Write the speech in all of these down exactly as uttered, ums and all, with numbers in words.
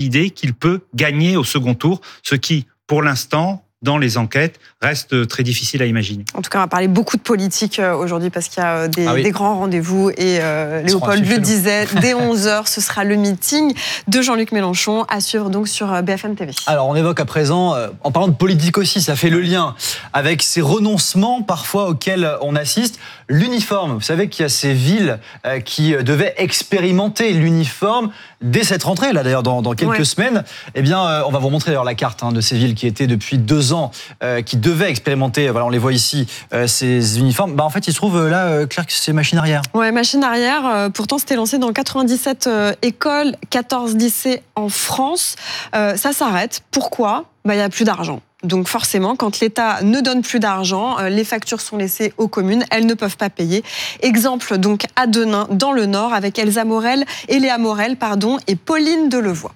l'idée qu'il peut gagner au second tour, ce qui, pour l'instant, dans les enquêtes, reste très difficile à imaginer. En tout cas, on va parler beaucoup de politique aujourd'hui parce qu'il y a des, ah oui. des grands rendez-vous et euh, Léopold le disait, dès onze heures, ce sera le meeting de Jean-Luc Mélenchon à suivre donc sur B F M T V. Alors, on évoque à présent, euh, en parlant de politique aussi, ça fait le lien avec ces renoncements parfois auxquels on assiste. L'uniforme, vous savez qu'il y a ces villes euh, qui devaient expérimenter l'uniforme dès cette rentrée, là d'ailleurs dans, dans quelques ouais. semaines. Eh bien, euh, on va vous montrer d'ailleurs la carte hein, de ces villes qui étaient depuis deux ans, euh, qui devaient expérimenter, voilà, on les voit ici, euh, ces uniformes. Bah, en fait, il se trouve euh, là, euh, Claire, que c'est machine arrière. Ouais, machine arrière. Euh, pourtant, c'était lancé dans quatre-vingt-dix-sept euh, écoles, quatorze lycées en France. Euh, ça s'arrête. Pourquoi ? Bah, il n'y a plus d'argent. Donc forcément, quand l'État ne donne plus d'argent, les factures sont laissées aux communes, elles ne peuvent pas payer. Exemple donc à Denain, dans le Nord, avec Elsa Morel, Eléa Morel, pardon, et Pauline Delevoye.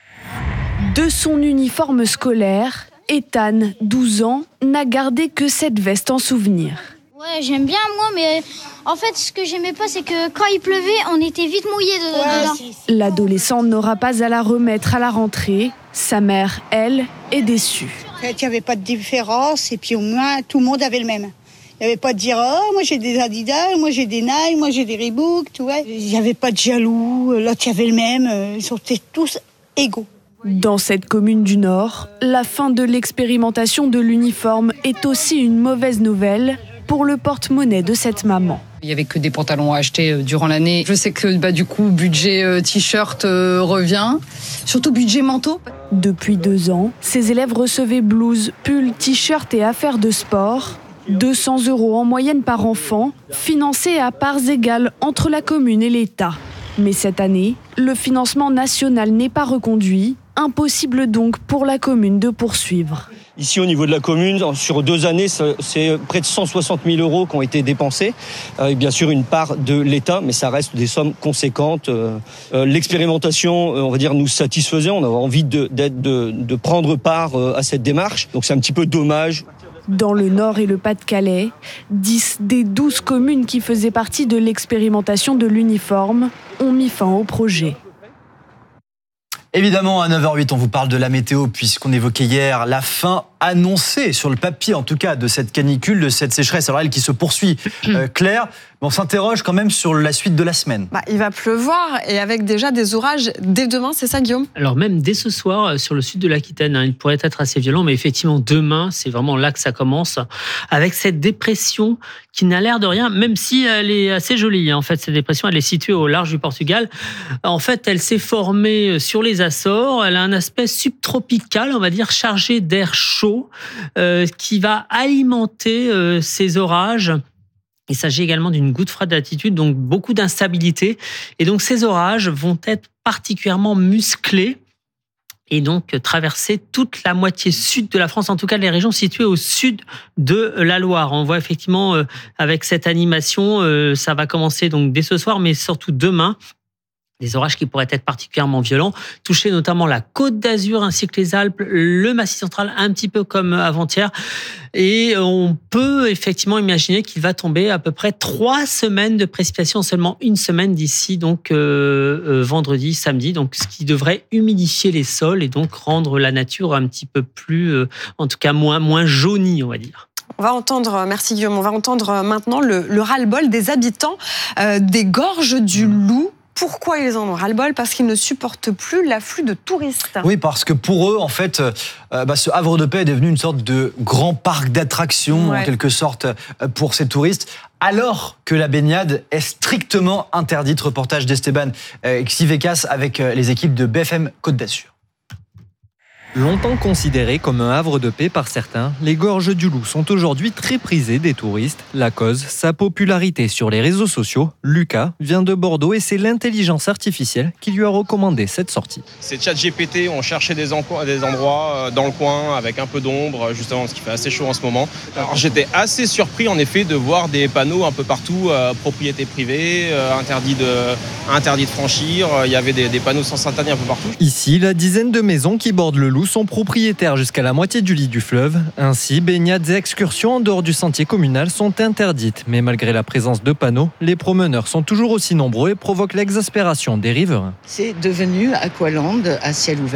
De son uniforme scolaire, Ethan, douze ans, n'a gardé que cette veste en souvenir. Ouais, j'aime bien moi, mais en fait, ce que j'aimais pas, c'est que quand il pleuvait, on était vite mouillés dedans. Ouais, l'adolescent n'aura pas à la remettre à la rentrée. Sa mère, elle, est déçue. En fait, il n'y avait pas de différence et puis au moins, tout le monde avait le même. Il n'y avait pas de dire « Oh, moi j'ai des Adidas, moi j'ai des Nike, moi j'ai des Reebok », tu vois. Il n'y avait pas de jaloux, l'autre il y avait le même, ils étaient tous égaux. Dans cette commune du Nord, la fin de l'expérimentation de l'uniforme est aussi une mauvaise nouvelle pour le porte-monnaie de cette maman. Il n'y avait que des pantalons à acheter durant l'année. Je sais que bah, du coup, budget euh, t-shirt euh, revient, surtout budget manteau. Depuis deux ans, ces élèves recevaient blouses, pulls, t-shirts et affaires de sport. deux cents euros en moyenne par enfant, financés à parts égales entre la commune et l'État. Mais cette année, le financement national n'est pas reconduit. Impossible donc pour la commune de poursuivre. Ici, au niveau de la commune, sur deux années, c'est près de cent soixante mille euros qui ont été dépensés. Euh, bien sûr, une part de l'État, mais ça reste des sommes conséquentes. Euh, l'expérimentation, on va dire, nous satisfaisait. On avait envie de, d'être, de, de prendre part à cette démarche. Donc c'est un petit peu dommage. Dans le Nord et le Pas-de-Calais, dix des douze communes qui faisaient partie de l'expérimentation de l'uniforme ont mis fin au projet. Évidemment, à neuf heures huit, on vous parle de la météo, puisqu'on évoquait hier la fin annoncée, sur le papier en tout cas, de cette canicule, de cette sécheresse, alors elle qui se poursuit. Euh, Claire, on s'interroge quand même sur la suite de la semaine. Bah, il va pleuvoir, et avec déjà des orages dès demain, c'est ça Guillaume ? Alors même dès ce soir, sur le sud de l'Aquitaine, hein, il pourrait être assez violent, mais effectivement demain, c'est vraiment là que ça commence, avec cette dépression qui n'a l'air de rien, même si elle est assez jolie. Hein. En fait, cette dépression, elle est située au large du Portugal. En fait, elle s'est formée sur les Açores. Elle a un aspect subtropical, on va dire, chargé d'air chaud, euh, qui va alimenter euh, ces orages. Il s'agit également d'une goutte froide d'altitude, donc beaucoup d'instabilité. Et donc, ces orages vont être particulièrement musclés et donc traverser toute la moitié sud de la France, en tout cas les régions situées au sud de la Loire. On voit effectivement euh, avec cette animation, euh, ça va commencer donc dès ce soir, mais surtout demain. Des orages qui pourraient être particulièrement violents, toucher notamment la Côte d'Azur ainsi que les Alpes, le Massif central, un petit peu comme avant-hier. Et on peut effectivement imaginer qu'il va tomber à peu près trois semaines de précipitations, seulement une semaine d'ici donc euh, euh, vendredi, samedi, donc ce qui devrait humidifier les sols et donc rendre la nature un petit peu plus, euh, en tout cas moins moins jaunie, on va dire. On va entendre, merci Guillaume, on va entendre maintenant le, le ras-le-bol des habitants euh, des Gorges du Loup. Pourquoi ils en ont ras-le-bol ? Parce qu'ils ne supportent plus l'afflux de touristes. Oui, parce que pour eux, en fait, euh, bah, ce Havre de Paix est devenu une sorte de grand parc d'attractions, ouais. en quelque sorte, pour ces touristes, alors que la baignade est strictement interdite. Reportage d'Esteban euh, Xivecas avec euh, les équipes de B F M Côte d'Azur. Longtemps considérées comme un havre de paix par certains, les Gorges du Loup sont aujourd'hui très prisées des touristes. La cause, sa popularité sur les réseaux sociaux. Lucas vient de Bordeaux et c'est l'intelligence artificielle qui lui a recommandé cette sortie. C'est ChatGPT, on cherchait des, en- des endroits dans le coin avec un peu d'ombre, justement parce qu'il fait assez chaud en ce moment. Alors j'étais assez surpris en effet de voir des panneaux un peu partout, euh, propriété privée, euh, interdit, de, interdit de franchir, il y avait des, des panneaux sans interdit un peu partout. Ici, la dizaine de maisons qui bordent le Loup sont propriétaires jusqu'à la moitié du lit du fleuve. Ainsi, baignades et excursions en dehors du sentier communal sont interdites. Mais malgré la présence de panneaux, les promeneurs sont toujours aussi nombreux et provoquent l'exaspération des riverains. C'est devenu Aqualand à ciel ouvert.